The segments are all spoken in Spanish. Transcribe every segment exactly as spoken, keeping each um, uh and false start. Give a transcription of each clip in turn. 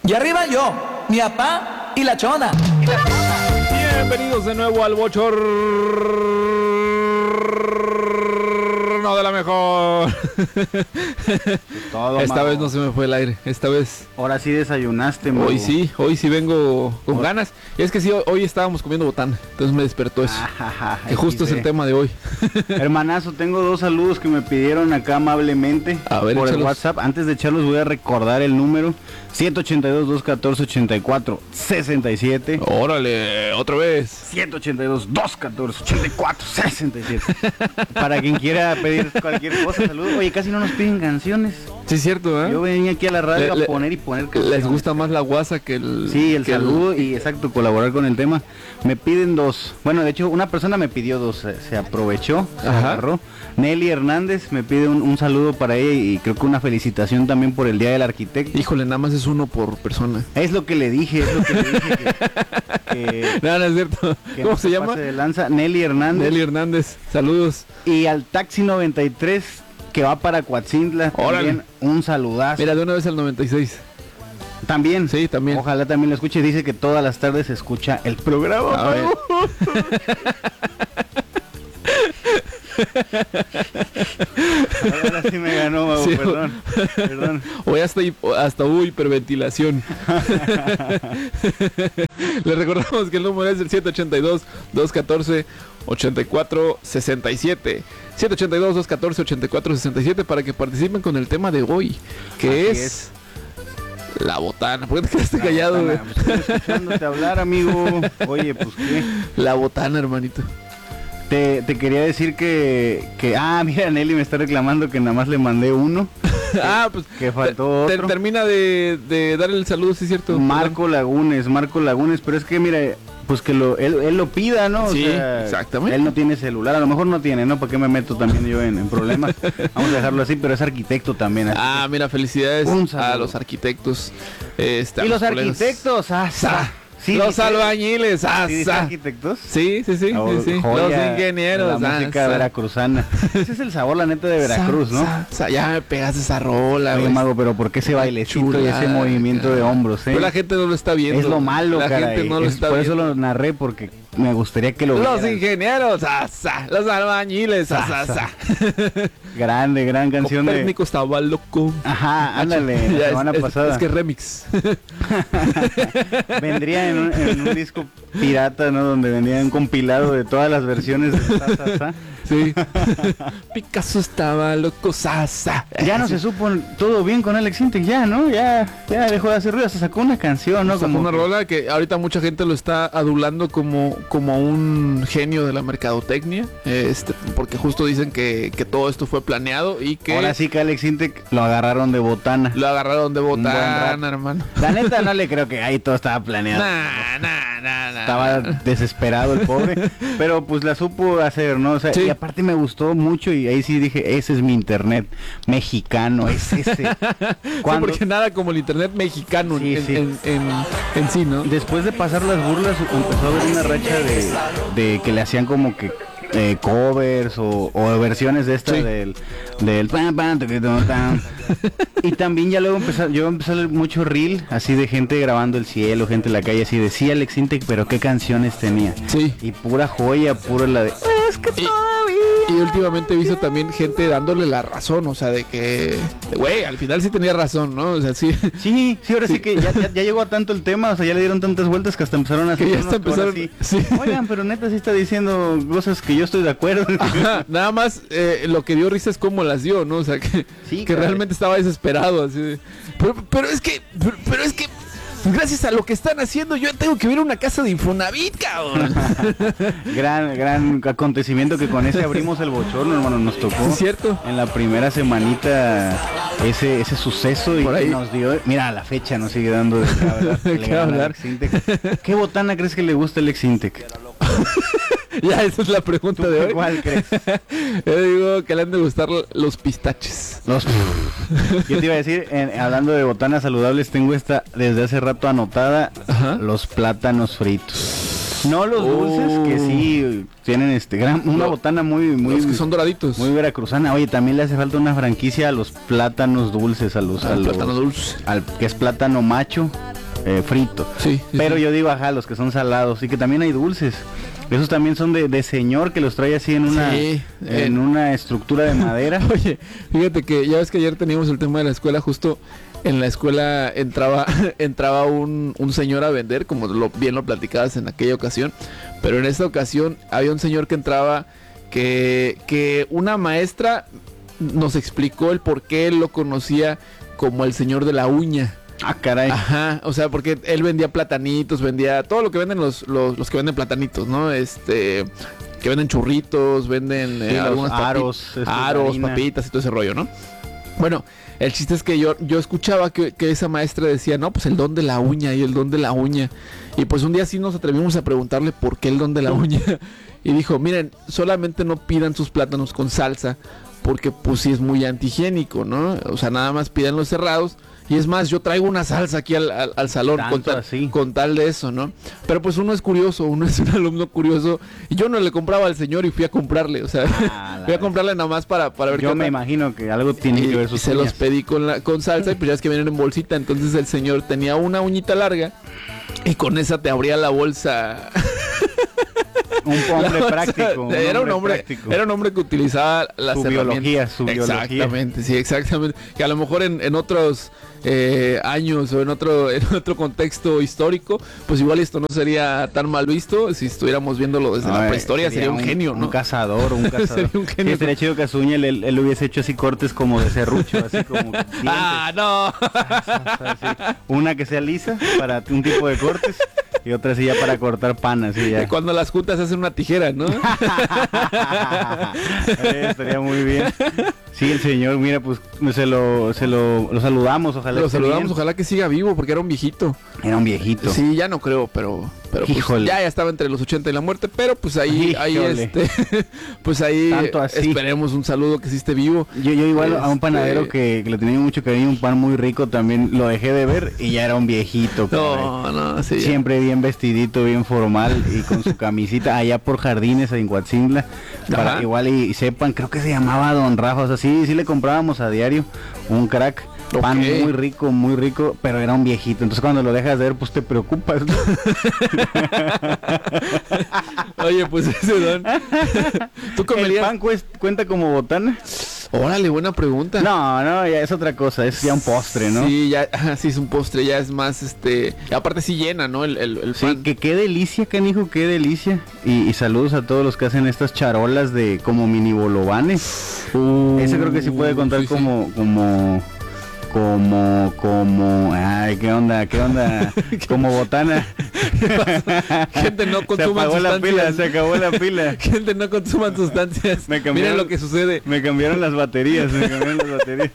Y arriba yo, mi papá y la chona. Y la chona. Bienvenidos de nuevo al bochorno de la mejor. Todo, Esta mago. vez no se me fue el aire. Esta vez. Ahora sí desayunaste, mago. Hoy sí, hoy sí vengo con Ahora- ganas. Y es que sí, hoy estábamos comiendo botana. Entonces me despertó eso. Ajaja, Que justo es el tema de hoy. Hermanazo, tengo dos saludos que me pidieron acá amablemente A ver, por el échalos. WhatsApp. Antes de echarlos voy a recordar el número siete ochenta y dos, doscientos catorce, ochenta y cuatro, sesenta y siete. Órale, otra vez. siete ochenta y dos, doscientos catorce, ochenta y cuatro, sesenta y siete. Para quien quiera pedir cualquier cosa, saludos. Oye, casi no nos piden canciones. Sí, es cierto, ¿eh? Yo venía aquí a la radio Le- le- a poner y poner canciones. Les gusta más la guasa que el... Sí, el que saludo y exacto, colaborar con el tema. Me piden dos. Bueno, de hecho, una persona me pidió dos. Se, se aprovechó, se Ajá. agarró. Nelly Hernández me pide un, un saludo para ella y creo que una felicitación también por el Día del Arquitecto. Híjole, nada más es uno por persona. Es lo que le dije, es lo que le dije. Que, que- No, no es cierto. que ¿Cómo no se llama? pase de lanza. Nelly Hernández. Nelly Hernández. Saludos. Y al Taxi noventa y tres que va para Coatzintla. Órale. También un saludazo. Mira, de una vez al noventa y seis. También. Sí, también. Ojalá también lo escuche. Dice que todas las tardes escucha el programa. A ver. Ahora sí me ganó, mago, Sí. perdón. Perdón. Hoy hasta, hi- hasta hubo hiperventilación. Les recordamos que el número es el siete ochenta y dos, doscientos catorce, ochenta y cuatro, sesenta y siete. siete ochenta y dos, doscientos catorce, ochenta y cuatro, sesenta y siete para que participen con el tema de hoy, que Así es, es. la botana. ¿Por qué te quedaste callado, güey? Pues estoy escuchándote hablar, amigo. Oye, pues qué. La botana, hermanito. Te, te quería decir que, que. Ah, mira, Nelly me está reclamando que nada más le mandé uno. Ah, pues Que faltó te- otro. termina de, de dar el saludo, sí es cierto. Marco Lagunes, Marco Lagunes. Pero es que, mira, pues que lo, él, él lo pida, ¿no? O Sí, sea, exactamente. Él no tiene celular. A lo mejor no tiene, ¿no? ¿Para qué me meto también yo en, en problemas? Vamos a dejarlo así, pero es arquitecto también. así Ah, mira, felicidades Un saludo. a los arquitectos. Este, a que- y los colegas. arquitectos, ah, Sa- sí, los sí, albañiles, ah, ¿sí dice sa- arquitectos? Sí, sí, sí, Oh, sí, sí. joya Los ingenieros, de la ah, música sa- veracruzana. Ese es el sabor, la neta, de Veracruz, sa- ¿no? sa- sa- ya me pegaste esa rola, Oye, güey. mago, pero ¿por qué ese bailecito y ese Chulada, movimiento de cara. hombros, eh? Pero la gente no lo está viendo. Es lo malo, La caray. gente no lo Es- está por eso viendo. lo narré, porque me gustaría que lo Los vieran. ingenieros, ah, sa- los albañiles, ah, sa- Sa- sa. Grande, gran canción de... Copérnico estaba loco. Ajá, ándale, Ya, la es- semana es, pasada. es que remix. Vendría en un, en un disco pirata, ¿no? Donde vendía un compilado de todas las versiones de Sa, Sa, Sa. Sí. Picasso estaba loco, sa, sa. Ya no se supo todo bien con Alex Intec, ya, ¿no? Ya, ya dejó de hacer ruido, se sacó una canción, ¿no? Sacó Como una que- rola que ahorita mucha gente lo está adulando como, como un genio de la mercadotecnia, este, porque justo dicen que, que todo esto fue planeado y que Ahora sí que Alex Intec lo agarraron de botana. lo agarraron de buen botana, rato. hermano. La neta no le creo que ahí todo estaba planeado. Nah, nah, nah, nah. Estaba desesperado el pobre, pero pues la supo hacer, ¿no? O sea, Sí. y aparte me gustó mucho y ahí sí dije, ese es mi internet mexicano, es ese. Sí, Cuando, porque nada como el internet mexicano Sí, en, sí. En, en, en sí, ¿no? después de pasar las burlas empezó a haber una racha de, de que le hacían como que eh, covers o, o versiones de esta Sí. del del pam, pam, tuqui, tum, tam. Y también ya luego empezó, yo empecé a ver mucho reel así de gente grabando el cielo, gente en la calle así de sí Alex Intec, pero qué canciones tenía. Sí. Y pura joya, pura la de es que Y- todavía. Y últimamente he visto también gente dándole la razón, o sea, de que, güey, al final sí tenía razón, ¿no? O sea, sí. Sí, sí, ahora sí, Sí. que ya, ya, ya llegó a tanto el tema, o sea, ya le dieron tantas vueltas que hasta empezaron a hacer Que ya unos hasta que ahora empezaron- sí. sí. Oigan, pero neta sí está diciendo cosas que yo estoy de acuerdo. Ajá, nada más eh, lo que dio risa es cómo las dio, ¿no? O sea, que, Sí, que caray. realmente estaba desesperado, así de, pero, pero es que, pero, pero es que, gracias a lo que están haciendo, yo tengo que ver una casa de Infonavit, cabrón. gran, gran acontecimiento que con ese abrimos el bochorno, hermano, nos tocó. ¿Sí es cierto? En la primera semanita ese ese suceso y Por ahí. que nos dio, mira, a la fecha nos sigue dando de qué hablar. que le ¿Qué gana hablar? Alex Intec. ¿Qué botana crees que le gusta a Alex Intec? Ya, esa es la pregunta ¿Tú de hoy. cuál crees? Yo digo que le han de gustar los pistaches. Los... Yo te iba a decir, en- hablando de botanas saludables, tengo esta desde hace rato anotada, Ajá. los plátanos fritos. No los Oh. dulces, que sí tienen este gran, una Lo- botana muy, muy, Los que son doraditos. muy veracruzana. Oye, también le hace falta una franquicia a los plátanos dulces, a los, Ah, a los plátano dulce. al que es plátano macho, eh, frito. Sí, sí, Pero sí. yo digo, ajá, los que son salados y que también hay dulces. Esos también son de, de señor que los trae así en una Sí, en eh. una estructura de madera. Oye, fíjate que ya ves que ayer teníamos el tema de la escuela, justo en la escuela entraba entraba un, un señor a vender, como lo, bien lo platicabas en aquella ocasión, pero en esta ocasión había un señor que entraba que, que una maestra nos explicó el por qué él lo conocía como el señor de la uña. Ah, caray. Ajá, o sea, porque él vendía platanitos, vendía todo lo que venden los, los, los que venden platanitos, ¿no? Este, que venden churritos, venden eh, Sí, los algunas papi- aros, estos de aros, harina. papitas y todo ese rollo, ¿no? Bueno, el chiste es que yo, yo escuchaba que, que esa maestra decía, no, pues el don de la uña y el don de la uña. Y pues un día sí nos atrevimos a preguntarle por qué el don de la uña. Y dijo, miren, solamente no pidan sus plátanos con salsa, porque pues sí es muy antihigiénico, ¿no? O sea, nada más pidan los cerrados. Y es más, yo traigo una salsa aquí al, al, al salón con Tanto tal, así. con tal de eso, ¿no? Pero pues uno es curioso, uno es un alumno curioso. Y yo no le compraba al señor y fui a comprarle, o sea, Ah, fui a la- comprarle nada más para, para ver Yo qué me onda. imagino que algo tiene Y, que ver y sus se los uñas. pedí con, la, con salsa y pues ya es que vienen en bolsita. Entonces el señor tenía una uñita larga y con esa te abría la bolsa. Un hombre La bolsa- práctico. era un hombre, práctico. era un hombre que utilizaba las Su herramientas. biología, su biología. Exactamente, sí, exactamente. Que a lo mejor en, en otros eh, años o en otro, en otro contexto histórico, pues igual esto no sería tan mal visto. Si estuviéramos viéndolo desde la Ay, prehistoria, sería, un, genio, un ¿no? cazador, un cazador. Sería un genio. Sí, estaría chido que a su uña él, él hubiese hecho así cortes como de serrucho, así como dientes. Ah, no. Así. Una que sea lisa para un tipo de cortes y otra así ya para cortar pan, así ya. Y cuando las juntas hacen una tijera, ¿no? Eh, estaría muy bien. Sí, el señor, mira, pues se lo, se lo, lo saludamos, ojalá. Lo esté saludamos, bien. ojalá que siga vivo, porque era un viejito. Era un viejito. Sí, ya no creo, pero, pero pues, Híjole. ya, ya estaba entre los ochenta y la muerte, pero pues ahí, ahí Híjole. este, pues ahí Tanto así. esperemos un saludo que sí esté vivo. Yo, yo igual a un Este- panadero que, que le tenía mucho cariño, un pan muy rico, también lo dejé de ver y ya era un viejito. caray. No, no, sí. ya. Siempre bien vestidito, bien formal y con su camisita allá por Jardines en Huatzintla. Para Ajá. igual y, y sepan, creo que se llamaba Don Rafa, o sea, sí, sí le comprábamos a diario un crack. Pan Ok. muy rico, muy rico, pero era un viejito. Entonces cuando lo dejas de ver, pues te preocupas, ¿no? Oye, pues ese don. ¿Tú ¿El comerías? pan cues- cuenta como botana? Órale, buena pregunta. No, no, ya es otra cosa, es ya un postre, ¿no? Sí, ya, ajá, sí es un postre, ya es más, este, y aparte sí llena, ¿no? El, el, el Sí, pan. que qué delicia, canijo, qué delicia. Y, y saludos a todos los que hacen estas charolas de como mini bolovanes. Uh, Ese creo que sí puede contar sí, sí. como, como, como, como, ay, qué onda, qué onda, como botana. Gente, no Se consuman apagó la pila, sustancias. se acabó la pila. Gente, no consuman sustancias. Me cambiaron- Miren lo que sucede. Me cambiaron las baterías, me cambiaron las baterías.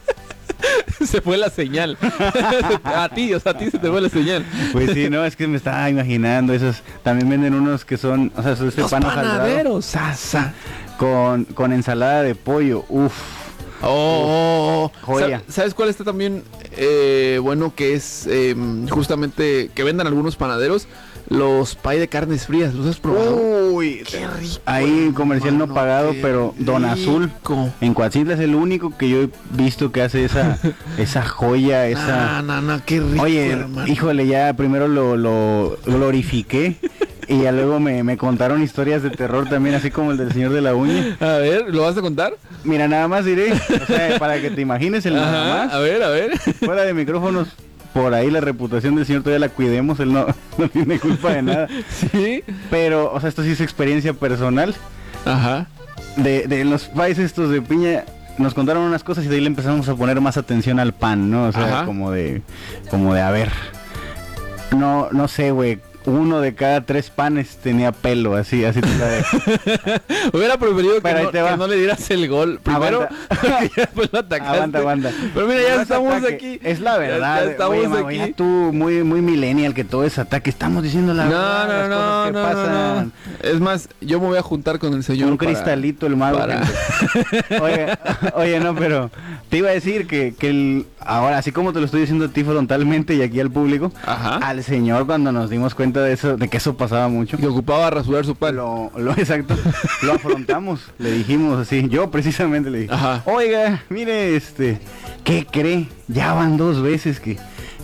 Se fue la señal. A ti, o sea, a ti se te fue la señal. Pues sí, no, es que me estaba imaginando esos. También venden unos que son, o sea, son este Los pan hojaldrado panaderos, sasa. con, con ensalada de pollo. Uf. Oh, oh, oh. Joya. Sa- ¿Sabes cuál está también eh, bueno? Que es eh, justamente que vendan algunos panaderos. Los pay de carnes frías. ¿Los has probado? Uy, Qué rico. ahí comercial no hermano, pagado, qué pero Don Azul rico. en Coatzintla es el único que yo he visto que hace esa esa joya, esa. No, no, no, qué rico, Oye, hermano. híjole, ya primero lo, lo glorifiqué y ya luego me, me contaron historias de terror también, así como el del señor de la uña. A ver, ¿lo vas a contar? Mira, nada más diré, o sea, para que te imagines el nada Ajá, más. a ver, a ver. Fuera de micrófonos, por ahí la reputación del señor todavía la cuidemos, él no, no tiene culpa de nada. Sí. Pero, o sea, esto sí es experiencia personal. Ajá. De, de los países estos de piña, nos contaron unas cosas y de ahí le empezamos a poner más atención al pan, ¿no? O sea, Ajá. como de, como de, a ver, no, no sé, güey. Uno de cada tres panes tenía pelo, así, así te la dejo. Hubiera preferido que Pero ahí no, te va. que no le dieras el gol. Primero, Aguanta. y después lo atacaste. Aguanta, aguanta. Pero mira, ya No es estamos ataque, aquí. Es la verdad. Ya, ya estamos Oye, Mau, aquí. ya tú, muy, muy millennial, que todo es ataque. Estamos diciendo la No, verdad. no, las no, cosas que no, pasan. no, no. Es más, yo me voy a juntar con el señor. Un para- cristalito el mago. para- gente. Oye, oye, no, pero te iba a decir que, que el, ahora, así como te lo estoy diciendo a ti frontalmente y aquí al público, Ajá. al señor cuando nos dimos cuenta de eso, de que eso pasaba mucho, Que ocupaba rasurar su pan. lo, lo exacto, lo afrontamos, le dijimos así, yo precisamente le dije, Ajá. oiga, mire, este, ¿qué cree? Ya van dos veces que,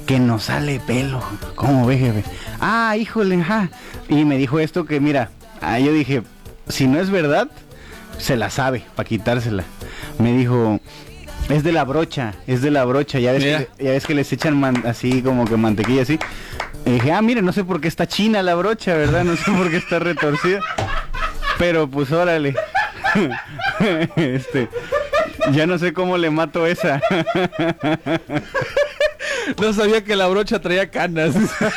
que nos sale pelo. ¿Cómo ve, jefe? Ah, híjole, ajá. Y me dijo esto que, mira, ah, yo dije, si no es verdad, se la sabe, para quitársela. Me dijo, es de la brocha, es de la brocha, ya ves, que, ya ves que les echan man, así como que mantequilla así. Y dije, ah, mire, no sé por qué está china la brocha, ¿verdad? No sé por qué está retorcida. Pero pues órale. Este, ya no sé cómo le mato esa. No sabía que la brocha traía canas.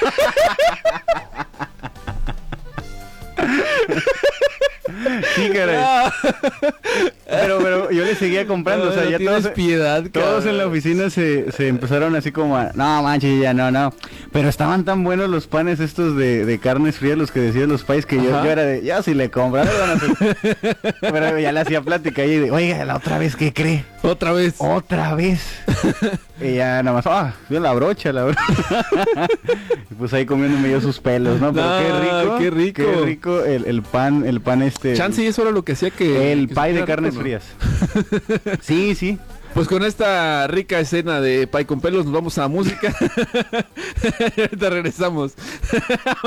Sí, caray. Pero, pero yo le seguía comprando, No, o sea, no ya tienes todos, piedad, todos cabrón. en la oficina se, se empezaron así como a, no manches, ya no, no. Pero estaban tan buenos los panes estos de, de carnes frías, los que decían los pais, que yo, yo era de, ya si le compran, pero ya le hacía plática y de, oiga, la otra vez, ¿qué cree? Otra vez. Otra vez. Y ya nada más, ah, vio la brocha, la brocha. Y pues ahí comiéndome yo sus pelos, ¿no? Pero No, qué rico. qué rico. Qué rico el, el pan, el pan este. Chance y eso era lo que hacía que... El que pie de supiera carnes rico, ¿no? frías. Sí, sí. Pues con esta rica escena de pay con pelos nos vamos a música. Ahorita regresamos.